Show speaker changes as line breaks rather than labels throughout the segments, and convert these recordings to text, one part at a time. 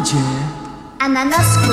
miodzie.
Ananasku.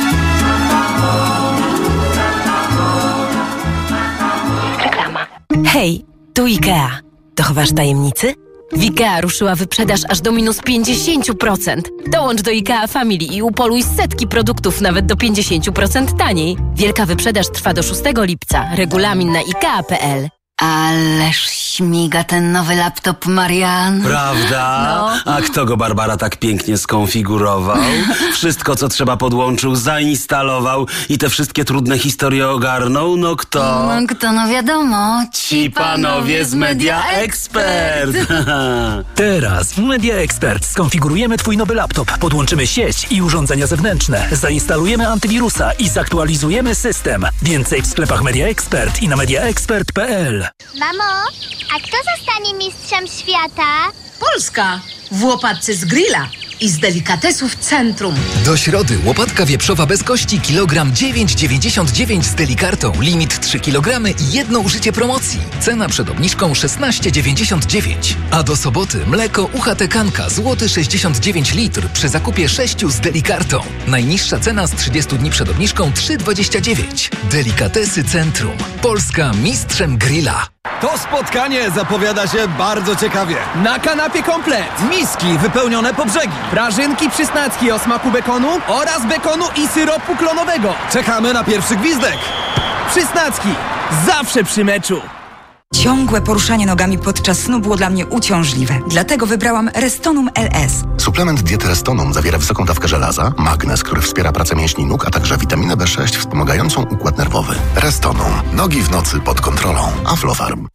Reklama. Hej, tu IKEA. Dochowasz tajemnicy? W IKEA ruszyła wyprzedaż aż do minus 50%. Dołącz do IKEA Family i upoluj setki produktów nawet do 50% taniej. Wielka wyprzedaż trwa do 6 lipca. Regulamin na ikea.pl.
Ależ śmiga ten nowy laptop, Marian.
Prawda? No. A kto go, Barbara, tak pięknie skonfigurował? Wszystko, co trzeba, podłączył, zainstalował i te wszystkie trudne historie ogarnął? No kto?
No wiadomo.
Ci panowie z Media Expert.
Teraz w Media Expert skonfigurujemy twój nowy laptop, podłączymy sieć i urządzenia zewnętrzne, zainstalujemy antywirusa i zaktualizujemy system. Więcej w sklepach Media Expert i na mediaexpert.pl.
Mamo, a kto zostanie mistrzem świata?
Polska w łopatce z grilla i z delikatesów Centrum.
Do środy łopatka wieprzowa bez kości kilogram 9,99 z Delikartą. Limit 3 kg i jedno użycie promocji. Cena przed obniżką 16,99. A do soboty mleko UHT Kanka złoty 69 litr przy zakupie 6 z Delikartą. Najniższa cena z 30 dni przed obniżką 3,29. Delikatesy Centrum. Polska mistrzem grilla.
To spotkanie zapowiada się bardzo ciekawie.
Na kanapie komplet. Miski wypełnione po brzegi. Prażynki przysnacki o smaku bekonu oraz bekonu i syropu klonowego.
Czekamy na pierwszy gwizdek.
Przysnacki. Zawsze przy meczu.
Ciągłe poruszanie nogami podczas snu było dla mnie uciążliwe. Dlatego wybrałam Restonum LS.
Suplement diety Restonum zawiera wysoką dawkę żelaza, magnez, który wspiera pracę mięśni nóg, a także witaminę B6 wspomagającą układ nerwowy. Restonum. Nogi w nocy pod kontrolą. Aflofarm.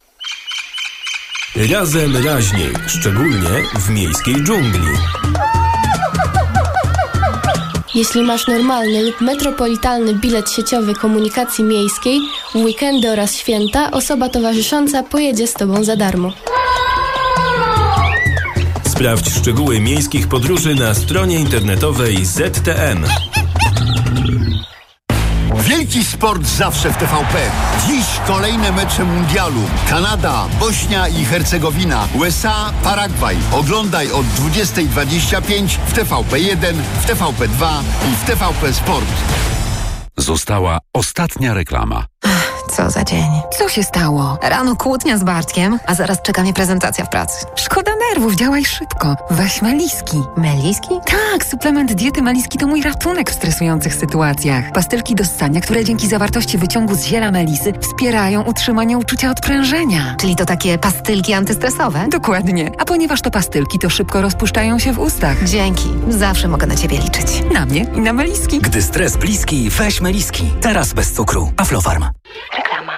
Razem raźniej, szczególnie w miejskiej dżungli.
Jeśli masz normalny lub metropolitalny bilet sieciowy komunikacji miejskiej, w weekendy oraz święta osoba towarzysząca pojedzie z Tobą za darmo.
Sprawdź szczegóły miejskich podróży na stronie internetowej ZTM.
Wielki sport zawsze w TVP. Dziś kolejne mecze mundialu. Kanada, Bośnia i Hercegowina, USA, Paragwaj. Oglądaj od 20:25 w TVP1, w TVP2 i w TVP Sport.
Została ostatnia reklama.
Co za dzień. Co się stało? Rano kłótnia z Bartkiem, a zaraz czeka mnie prezentacja w pracy. Szkoda nerwów, działaj szybko. Weź Meliski. Meliski? Tak, suplement diety Meliski to mój ratunek w stresujących sytuacjach. Pastylki do ssania, które dzięki zawartości wyciągu z ziela melisy wspierają utrzymanie uczucia odprężenia. Czyli to takie pastylki antystresowe? Dokładnie. A ponieważ to pastylki, to szybko rozpuszczają się w ustach. Dzięki. Zawsze mogę na ciebie liczyć. Na mnie i na Meliski.
Gdy stres bliski, weź Meliski. Teraz bez cukru. Aflofarm.
Reklama.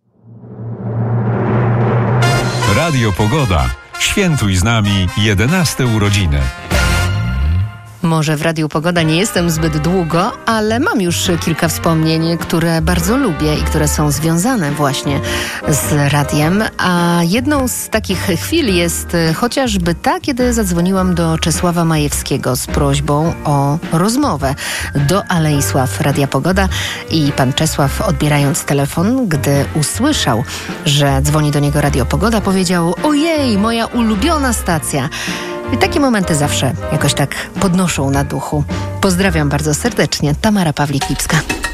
Radio Pogoda. Świętuj z nami 11 urodziny.
Może w Radiu Pogoda nie jestem zbyt długo, ale mam już kilka wspomnień, które bardzo lubię i które są związane właśnie z radiem. A jedną z takich chwil jest chociażby ta, kiedy zadzwoniłam do Czesława Majewskiego z prośbą o rozmowę do Alei Sław Radia Pogoda i pan Czesław, odbierając telefon, gdy usłyszał, że dzwoni do niego Radio Pogoda, powiedział: ojej, moja ulubiona stacja. I takie momenty zawsze jakoś tak podnoszą na duchu. Pozdrawiam bardzo serdecznie, Tamara Pawlik-Lipska.